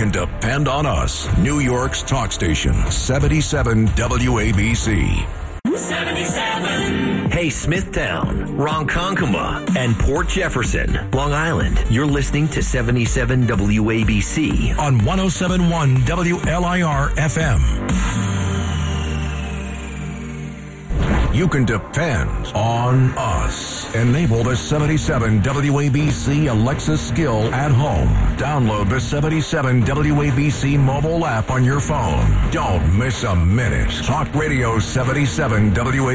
can depend on us. New York's talk station, 77 WABC. 77. Hey, Smithtown, Ronkonkoma, and Port Jefferson, Long Island. You're listening to 77 WABC on 107.1 WLIR FM. You can depend on us. Enable the 77 WABC Alexa skill at home. Download the 77 WABC mobile app on your phone. Don't miss a minute. Talk Radio 77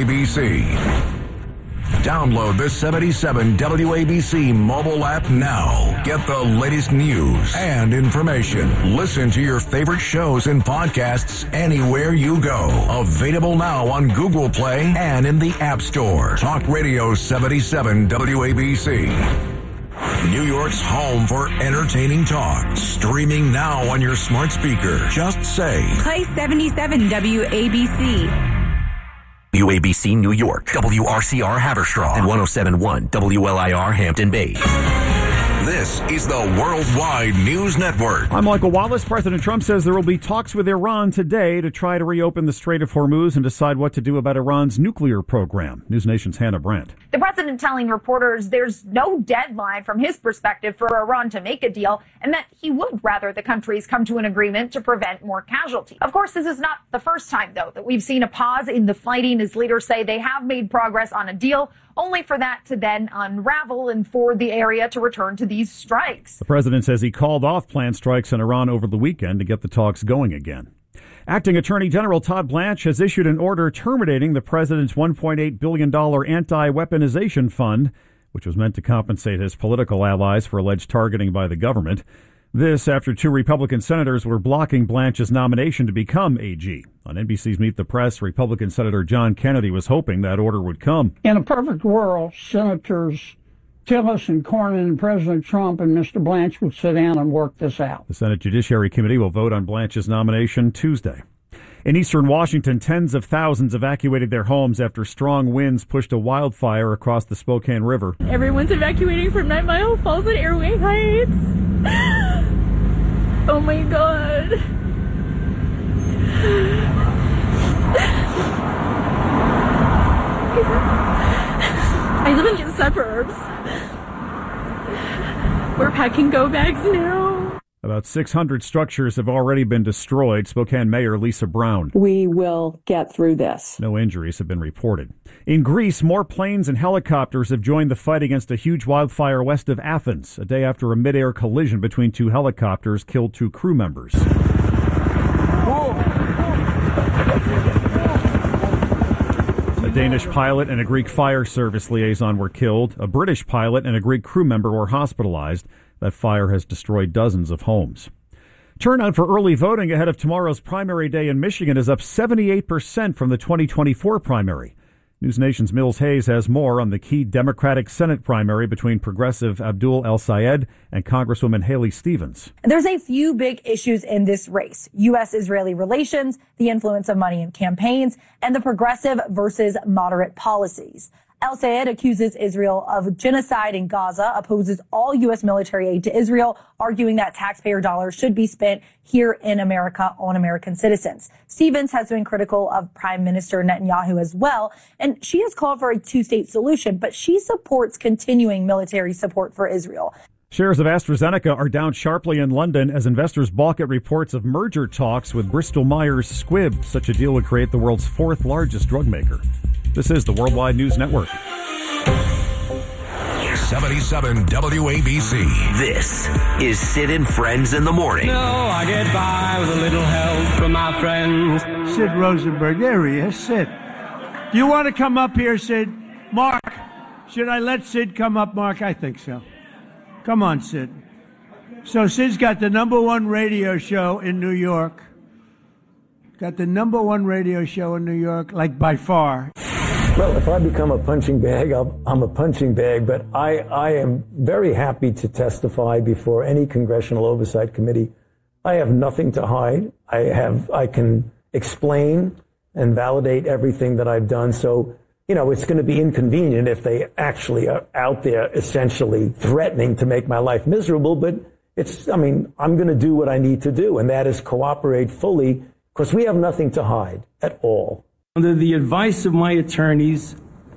WABC. Download the 77 WABC mobile app now. Get the latest news and information. Listen to your favorite shows and podcasts anywhere you go. Available now on Google Play and in the App Store. Talk Radio 77 WABC. New York's home for entertaining talk. Streaming now on your smart speaker. Just say, play 77 WABC. WABC New York, WRCR Haverstraw, and 107.1 WLIR Hampton Bays. This is the Worldwide News Network. I'm Michael Wallace. President Trump says there will be talks with Iran today to try to reopen the Strait of Hormuz and decide what to do about Iran's nuclear program. News Nation's Hannah Brandt. The president telling reporters there's no deadline from his perspective for Iran to make a deal, and that he would rather the countries come to an agreement to prevent more casualties. Of course, this is not the first time, though, that we've seen a pause in the fighting as leaders say they have made progress on a deal, only for that to then unravel and for the area to return to these strikes. The president says he called off planned strikes in Iran over the weekend to get the talks going again. Acting Attorney General Todd Blanche has issued an order terminating the president's $1.8 billion anti-weaponization fund, which was meant to compensate his political allies for alleged targeting by the government. This after two Republican senators were blocking Blanche's nomination to become AG. On NBC's Meet the Press, Republican Senator John Kennedy was hoping that order would come. In a perfect world, Senators Tillis and Cornyn and President Trump and Mr. Blanche would sit down and work this out. The Senate Judiciary Committee will vote on Blanche's nomination Tuesday. In eastern Washington, tens of thousands evacuated their homes after strong winds pushed a wildfire across the Spokane River. Everyone's evacuating from 9 Mile Falls and Airway Heights. Oh my God. I live in the suburbs. We're packing go bags now. About 600 structures have already been destroyed. Spokane Mayor Lisa Brown. We will get through this. No injuries have been reported. In Greece, more planes and helicopters have joined the fight against a huge wildfire west of Athens, a day after a mid-air collision between two helicopters killed two crew members. A Danish pilot and a Greek fire service liaison were killed. A British pilot and a Greek crew member were hospitalized. That fire has destroyed dozens of homes. Turnout for early voting ahead of tomorrow's primary day in Michigan is up 78% from the 2024 primary. News Nation's Mills Hayes has more on the key Democratic Senate primary between progressive Abdul El-Sayed and Congresswoman Haley Stevens. There's a few big issues in this race. U.S.-Israeli relations, the influence of money in campaigns, and the progressive versus moderate policies. El-Sayed accuses Israel of genocide in Gaza, opposes all U.S. military aid to Israel, arguing that taxpayer dollars should be spent here in America on American citizens. Stevens has been critical of Prime Minister Netanyahu as well, and she has called for a two-state solution, but she supports continuing military support for Israel. Shares of AstraZeneca are down sharply in London as investors balk at reports of merger talks with Bristol Myers Squibb. Such a deal would create the world's fourth largest drug maker. This is the Worldwide News Network. 77 WABC. This is Sid and Friends in the Morning. No, I get by with a little help from my friends. Sid Rosenberg, there he is. Sid, do you want to come up here, Sid? Mark, should I let Sid come up, Mark? I think so. Come on, Sid. So Sid's got the #1 radio show in New York. Got the #1 radio show in New York, like by far. Well, if I become a punching bag, I'm a punching bag, but I am very happy to testify before any congressional oversight committee. I have nothing to hide. I can explain and validate everything that I've done. So, you know, it's going to be inconvenient if they actually are out there essentially threatening to make my life miserable, but I'm going to do what I need to do, and that is cooperate fully, because we have nothing to hide at all. Under the advice of my attorneys,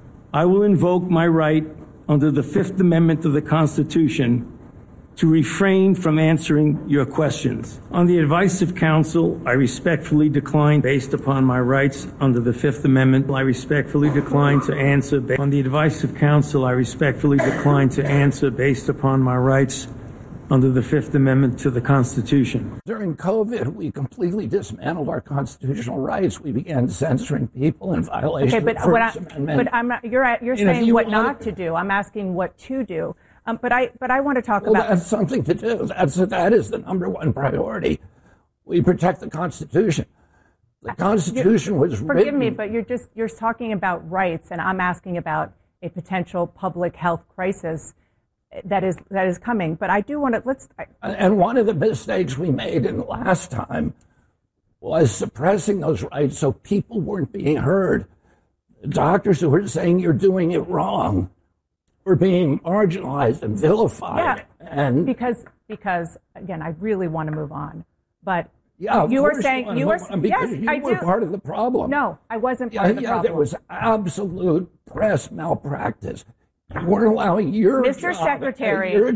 I will invoke my right under the Fifth Amendment of the Constitution to refrain from answering your questions. On the advice of counsel, I respectfully decline, based upon my rights under the Fifth Amendment, I respectfully decline to answer. On the advice of counsel, I respectfully decline to answer based upon my rights under the Fifth Amendment to the Constitution. During COVID, we completely dismantled our constitutional rights. We began censoring people in violation of the First Amendment. But I'm not, you're saying what not to do. I'm asking what to do. But I want to talk about... That's something to do. That is the number one priority. We protect the Constitution. The Constitution was written... Forgive me, but you're talking about rights, and I'm asking about a potential public health crisis that is coming. But I do want to... And one of the mistakes we made in the last time was suppressing those rights so people weren't being heard. The doctors who were saying you're doing it wrong were being marginalized and vilified. Yeah, and because again, I really want to move on. But yeah, you were saying you were yes, I were part of the problem. No, I wasn't part of the problem. There was absolute press malpractice. You weren't allowing your Mr. job, Secretary, your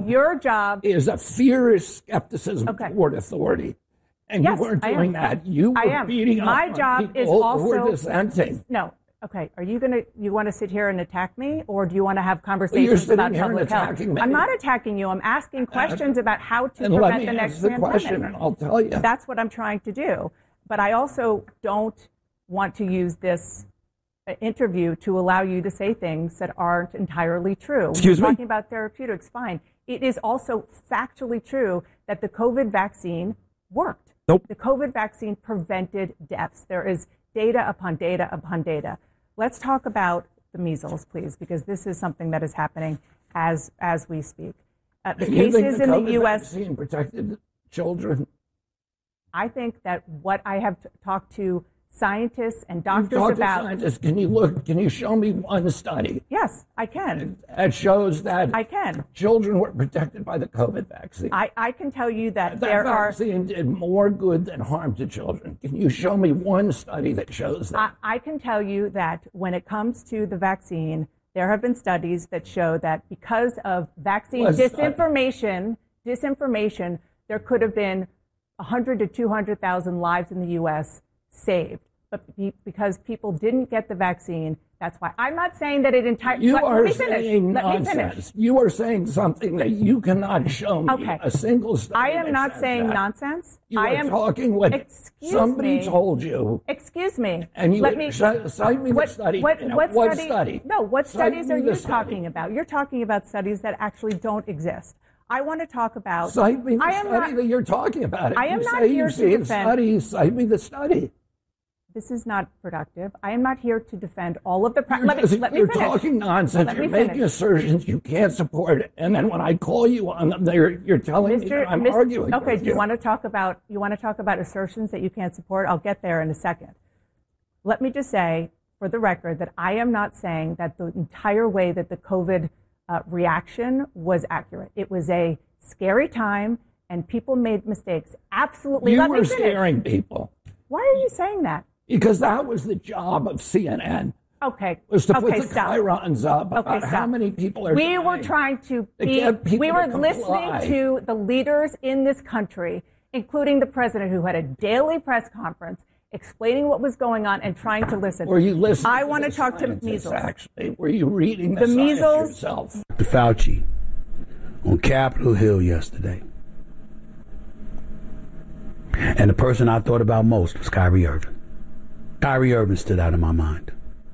job is a fierce skepticism toward authority. And yes, you weren't doing that. You were beating up my on job people is also who were dissenting. No. Okay, you want to sit here and attack me, or do you want to have conversations about public health? Me. I'm not attacking you. I'm asking questions about how to prevent the next pandemic. Question and I'll tell you. That's what I'm trying to do. But I also don't want to use this interview to allow you to say things that aren't entirely true. Excuse me? We're talking about therapeutics, fine. It is also factually true that the COVID vaccine worked. Nope. The COVID vaccine prevented deaths. There is data upon data upon data. Let's talk about the measles, please, because this is something that is happening as we speak. The cases in the U.S. vaccine protected children. I think that what I have talked to scientists and doctors about. Scientists. Can you show me one study? Yes, I can. That shows that I can. Children were protected by the COVID vaccine. I can tell you that there vaccine did more good than harm to children. Can you show me one study that shows that? I can tell you that when it comes to the vaccine, there have been studies that show that because of vaccine disinformation, there could have been 100 to 200,000 lives in the U.S. saved. But because people didn't get the vaccine, that's why. I'm not saying that it entirely... You are saying nonsense. You are saying something that you cannot show me a single study. I am not saying nonsense. You are talking what somebody told you. Excuse me. And you cite me the study. What study? No, what studies are you talking about? You're talking about studies that actually don't exist. I want to talk about... Cite me the study that you're talking about. I am not here to defend... studies. Cite me the study. This is not productive. I am not here to defend all of the... Let me finish. You're talking nonsense. You're making assertions you can't support. And then when I call you on them, you're telling me that I'm arguing. Okay, do you want to talk about assertions that you can't support? I'll get there in a second. Let me just say, for the record, that I am not saying that the entire way that the COVID reaction was accurate. It was a scary time, and people made mistakes. Absolutely. You were scaring people. Why are you saying that? Because that was the job of CNN. Okay. Was to put the chyrons up about how many people are dying. We were trying to we were listening to the leaders in this country, including the president, who had a daily press conference explaining what was going on and trying to listen. Were you listening? I want to talk to measles. Actually, were you reading the measles yourself? Fauci on Capitol Hill yesterday. And the person I thought about most was Kyrie Irving. Kyrie Irving stood out in my mind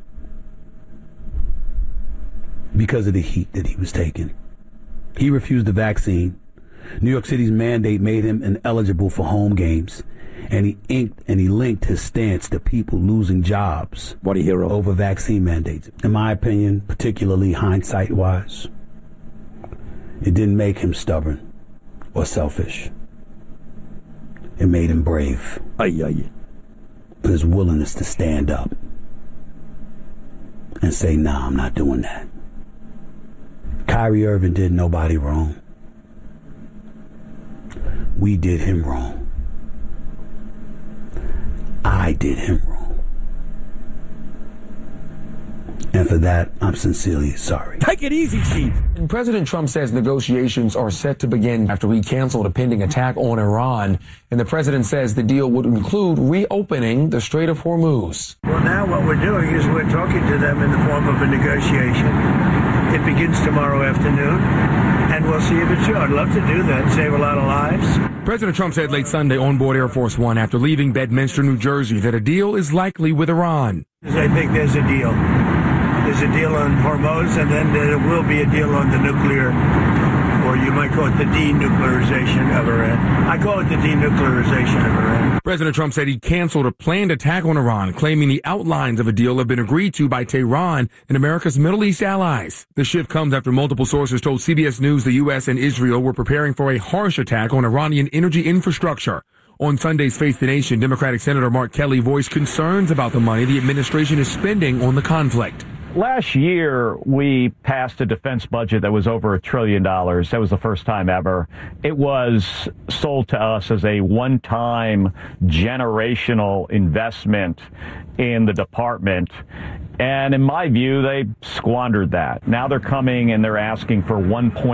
because of the heat that he was taking. He refused the vaccine. New York City's mandate made him ineligible for home games, and he linked his stance to people losing jobs. What a hero. Over vaccine mandates. In my opinion, particularly hindsight-wise, it didn't make him stubborn or selfish. It made him brave. For his willingness to stand up and say, nah, I'm not doing that. Kyrie Irving did nobody wrong. we did him wrong. I did him wrong. And for that, I'm sincerely sorry. Take it easy, Chief. And President Trump says negotiations are set to begin after he canceled a pending attack on Iran. And the president says the deal would include reopening the Strait of Hormuz. Well, now what we're doing is we're talking to them in the form of a negotiation. It begins tomorrow afternoon, and we'll see if it's true. I'd love to do that, save a lot of lives. President Trump said late Sunday on board Air Force One after leaving Bedminster, New Jersey, that a deal is likely with Iran. I think there's a deal. There's a deal on Hormuz, and then there will be a deal on the nuclear, or you might call it the denuclearization of Iran. I call it the denuclearization of Iran. President Trump said he canceled a planned attack on Iran, claiming the outlines of a deal have been agreed to by Tehran and America's Middle East allies. The shift comes after multiple sources told CBS News the U.S. and Israel were preparing for a harsh attack on Iranian energy infrastructure. On Sunday's Face the Nation, Democratic Senator Mark Kelly voiced concerns about the money the administration is spending on the conflict. Last year, we passed a defense budget that was over $1 trillion. That was the first time ever. It was sold to us as a one-time generational investment in the department. And in my view, they squandered that. Now they're coming and they're asking for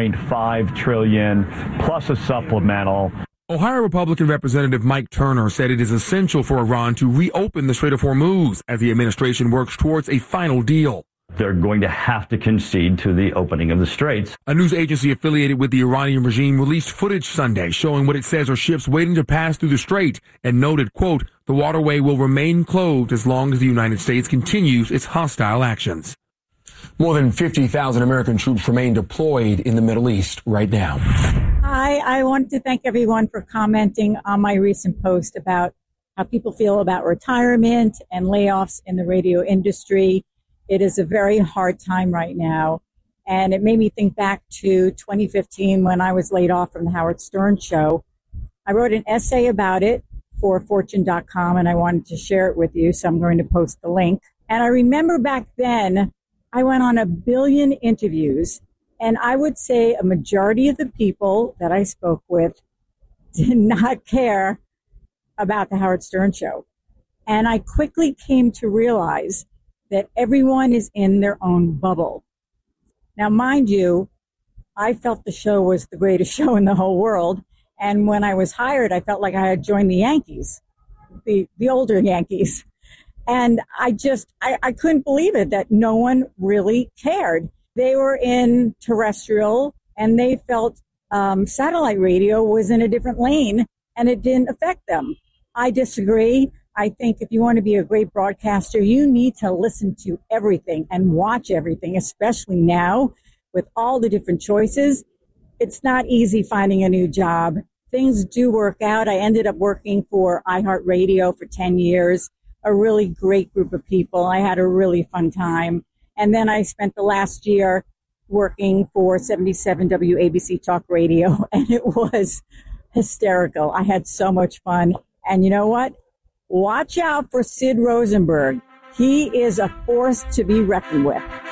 $1.5 trillion plus a supplemental. Ohio Republican Representative Mike Turner said it is essential for Iran to reopen the Strait of Hormuz as the administration works towards a final deal. They're going to have to concede to the opening of the straits. A news agency affiliated with the Iranian regime released footage Sunday showing what it says are ships waiting to pass through the strait and noted, quote, the waterway will remain closed as long as the United States continues its hostile actions. More than 50,000 American troops remain deployed in the Middle East right now. Hi, I wanted to thank everyone for commenting on my recent post about how people feel about retirement and layoffs in the radio industry. It is a very hard time right now. And it made me think back to 2015 when I was laid off from the Howard Stern show. I wrote an essay about it for Fortune.com and I wanted to share it with you. So I'm going to post the link. And I remember back then I went on 1 billion interviews. And I would say a majority of the people that I spoke with did not care about the Howard Stern show. And I quickly came to realize that everyone is in their own bubble. Now, mind you, I felt the show was the greatest show in the whole world. And when I was hired, I felt like I had joined the Yankees, the older Yankees. And I couldn't believe it that no one really cared. They were in terrestrial and they felt satellite radio was in a different lane and it didn't affect them. I disagree. I think if you want to be a great broadcaster, you need to listen to everything and watch everything, especially now with all the different choices. It's not easy finding a new job. Things do work out. I ended up working for iHeartRadio for 10 years, a really great group of people. I had a really fun time. And then I spent the last year working for 77 WABC Talk Radio, and it was hysterical. I had so much fun. And you know what? Watch out for Sid Rosenberg. He is a force to be reckoned with.